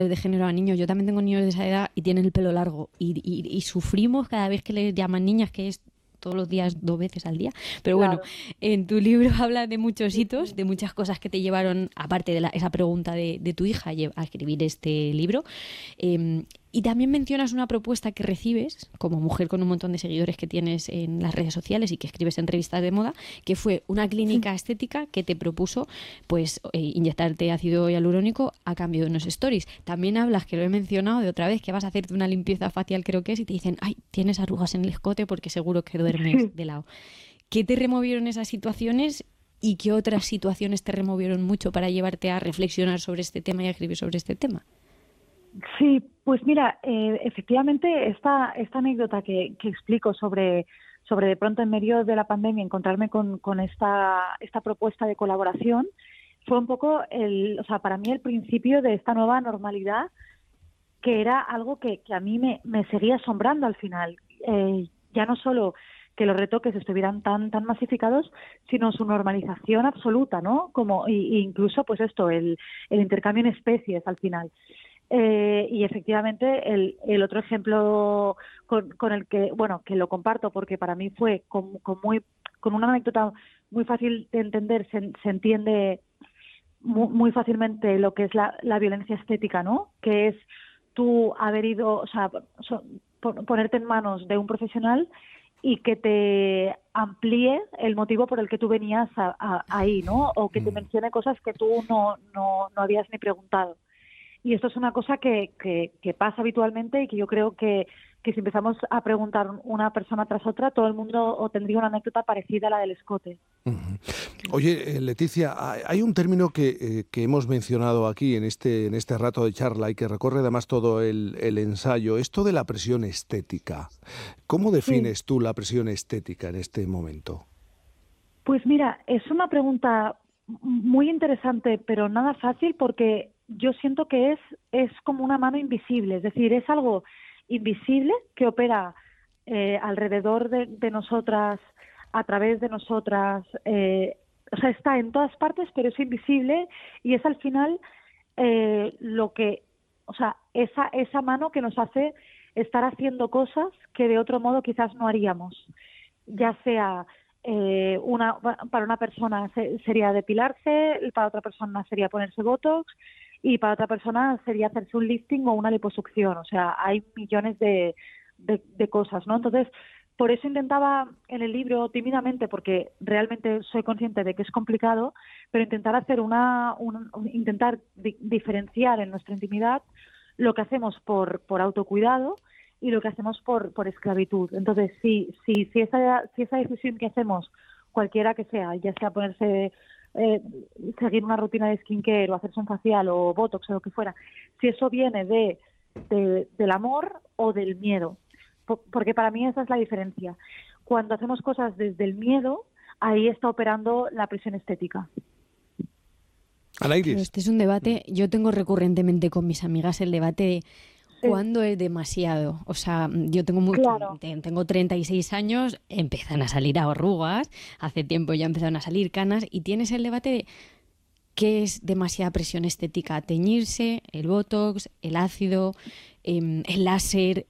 de género a niños. Yo también tengo niños de esa edad y tienen el pelo largo y sufrimos cada vez que les llaman niñas, que es todos los días 2 veces al día. Pero bueno, Claro, en tu libro habla de muchos sí, hitos, sí. de muchas cosas que te llevaron, aparte de esa pregunta de tu hija, a escribir este libro. Eh, y también mencionas una propuesta que recibes como mujer con un montón de seguidores que tienes en las redes sociales y que escribes en revistas de moda, que fue una Sí. clínica estética que te propuso pues inyectarte ácido hialurónico a cambio de unos stories. También hablas, que lo he mencionado de otra vez, que vas a hacerte una limpieza facial, creo que es, y te dicen, ay, tienes arrugas en el escote porque seguro que duermes Sí. de lado. ¿Qué te removieron esas situaciones y qué otras situaciones te removieron mucho para llevarte a reflexionar sobre este tema y a escribir sobre este tema? Sí, pues mira, efectivamente esta anécdota que explico sobre de pronto en medio de la pandemia encontrarme con esta propuesta de colaboración fue un poco o sea, para mí el principio de esta nueva normalidad, que era algo que a mí me seguía asombrando al final. Ya no solo que los retoques estuvieran tan masificados, sino su normalización absoluta, ¿no? Como y incluso pues esto, el intercambio en especies al final. Y efectivamente el otro ejemplo con el que, bueno, que lo comparto porque para mí fue con una anécdota muy fácil de entender, se entiende muy fácilmente lo que es la violencia estética, ¿no? Que es tú haber ido, o sea, ponerte en manos de un profesional y que te amplíe el motivo por el que tú venías ahí, ¿no? O que te mencione cosas que tú no habías ni preguntado. Y esto es una cosa que pasa habitualmente y que yo creo que si empezamos a preguntar una persona tras otra, todo el mundo o tendría una anécdota parecida a la del escote. Ujú. Oye, Leticia, hay un término que hemos mencionado aquí en este rato de charla y que recorre además todo el ensayo, esto de la presión estética. ¿Cómo Sí, defines tú la presión estética en este momento? pues mira, es una pregunta muy interesante, pero nada fácil porque yo siento que es como una mano invisible, es decir, es algo invisible que opera alrededor de nosotras, a través de nosotras, o sea, está en todas partes, pero es invisible y es al final lo que, o sea, esa mano que nos hace estar haciendo cosas que de otro modo quizás no haríamos, ya sea para una persona sería depilarse, para otra persona sería ponerse Botox y para otra persona sería hacerse un lifting o una liposucción. O sea, hay millones de cosas, ¿no? Entonces, por eso intentaba en el libro tímidamente, porque realmente soy consciente de que es complicado, pero intentar hacer intentar diferenciar en nuestra intimidad lo que hacemos por autocuidado y lo que hacemos por esclavitud. Entonces, si esa decisión que hacemos, cualquiera que sea, ya sea ponerse, seguir una rutina de skincare o hacerse un facial o botox o lo que fuera, si eso viene del amor o del miedo, porque para mí esa es la diferencia. Cuando hacemos cosas desde el miedo, ahí está operando la presión estética. Claro, Anairis. este es un debate, yo tengo recurrentemente con mis amigas el debate de Sí, cuándo es demasiado. O sea, yo claro. tengo 36 años, empiezan a salir arrugas, hace tiempo ya empezaron a salir canas y tienes el debate de qué es demasiada presión estética, teñirse, el botox, el ácido, el láser,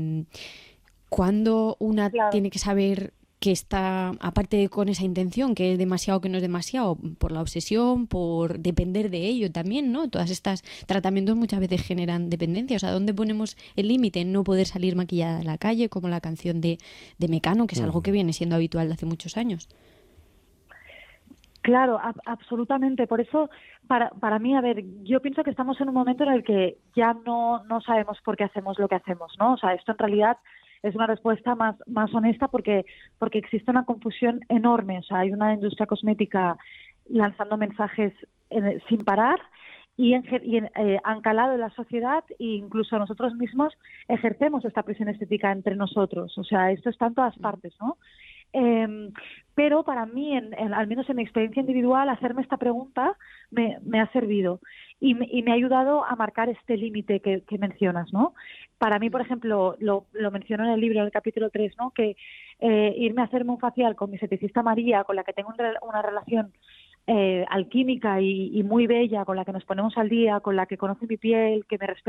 cuando una Claro. tiene que saber que está, aparte de con esa intención, que es demasiado, que no es demasiado, por la obsesión, por depender de ello también, ¿no? Todas estas tratamientos muchas veces generan dependencia. O sea, ¿dónde ponemos el límite en no poder salir maquillada a la calle, como la canción de Mecano, que es algo que viene siendo habitual de hace muchos años? Claro, absolutamente. Por eso, para mí, a ver, yo pienso que estamos en un momento en el que ya no sabemos por qué hacemos lo que hacemos, ¿no? O sea, esto en realidad es una respuesta más honesta porque existe una confusión enorme. O sea, hay una industria cosmética lanzando mensajes sin parar han calado en la sociedad e incluso nosotros mismos ejercemos esta presión estética entre nosotros. O sea, esto está en todas partes, ¿no? Eh, pero para mí, al menos en mi experiencia individual, hacerme esta pregunta me ha servido y me ha ayudado a marcar este límite que mencionas, ¿no? Para mí, por ejemplo, lo menciono en el libro, en el capítulo 3, ¿no? Que irme a hacerme un facial con mi esteticista María, con la que tengo una relación alquímica y muy bella, con la que nos ponemos al día, con la que conoce mi piel, que me respeta